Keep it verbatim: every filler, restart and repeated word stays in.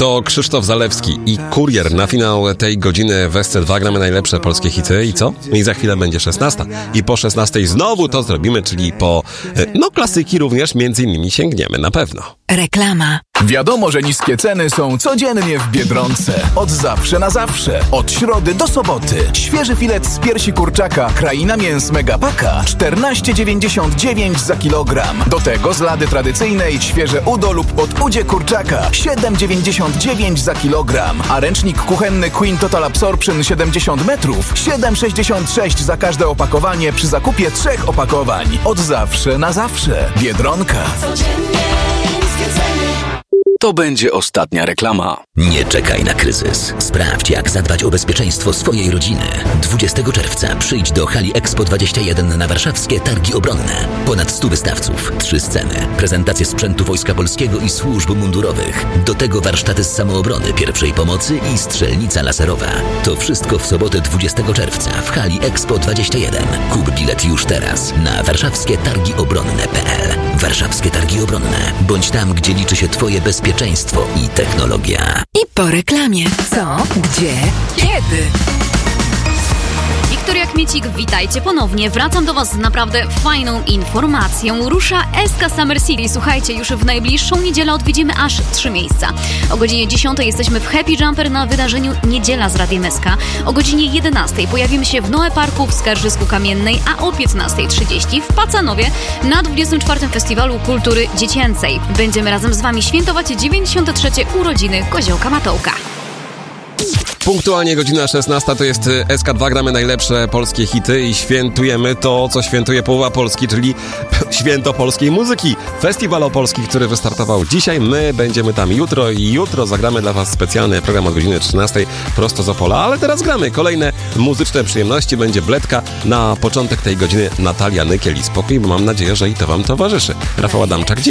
To Krzysztof Zalewski i Kurier. Na finał tej godziny w S C dwa gramy najlepsze polskie hity i co? I za chwilę będzie szesnasta. I po szesnastej znowu to zrobimy, czyli po, no klasyki również między innymi sięgniemy na pewno. Reklama. Wiadomo, że niskie ceny są codziennie w Biedronce. Od zawsze na zawsze. Od środy do soboty. Świeży filet z piersi kurczaka Kraina Mięs Megapaka czternaście dziewięćdziesiąt dziewięć za kilogram. Do tego z lady tradycyjnej świeże udo lub podudzie kurczaka siedem dziewięćdziesiąt dziewięć za kilogram. A ręcznik kuchenny Queen Total Absorption siedemdziesiąt metrów siedem sześćdziesiąt sześć za każde opakowanie przy zakupie trzech opakowań. Od zawsze na zawsze. Biedronka. To będzie ostatnia reklama. Nie czekaj na kryzys. Sprawdź, jak zadbać o bezpieczeństwo swojej rodziny. dwudziestego czerwca przyjdź do hali Expo dwadzieścia jeden na warszawskie Targi Obronne. Ponad stu wystawców, trzy sceny, prezentacje sprzętu Wojska Polskiego i służb mundurowych. Do tego warsztaty z samoobrony, pierwszej pomocy i strzelnica laserowa. To wszystko w sobotę dwudziestego czerwca w hali Expo dwadzieścia jeden. Kup bilet już teraz na warszawskie targi obronne kropka p l. Warszawskie Targi Obronne. Bądź tam, gdzie liczy się twoje bezpieczeństwo i technologia. I po reklamie. Co? Gdzie? Kiedy? Wiktoria Kmiecik, witajcie ponownie. Wracam do Was z naprawdę fajną informacją. Rusza S K Summer City. Słuchajcie, już w najbliższą niedzielę odwiedzimy aż trzy miejsca. O godzinie dziesiątej jesteśmy w Happy Jumper na wydarzeniu Niedziela z Radiem S K. O godzinie jedenastej pojawimy się w Noe Parku w Skarżysku Kamiennej, a o piętnasta trzydzieści w Pacanowie na dwudziestym czwartym Festiwalu Kultury Dziecięcej. Będziemy razem z Wami świętować dziewięćdziesiąte trzecie urodziny Koziołka Matołka. Punktualnie godzina szesnasta to jest S K dwa, gramy najlepsze polskie hity i świętujemy to, co świętuje połowa Polski, czyli święto polskiej muzyki. Festiwal Opolski, który wystartował dzisiaj. My będziemy tam jutro i jutro zagramy dla Was specjalny program od godziny trzynastej prosto z Opola, ale teraz gramy kolejne muzyczne przyjemności. Będzie bledka na początek tej godziny Natalia Nykiel i spokój, bo mam nadzieję, że i to Wam towarzyszy. Rafał Adamczak, dzień.